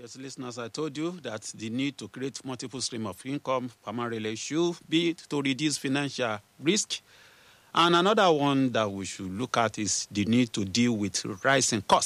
Yes, listeners, I told you that the need to create multiple streams of income primarily should be to reduce financial risk. And another one that we should look at is the need to deal with rising costs.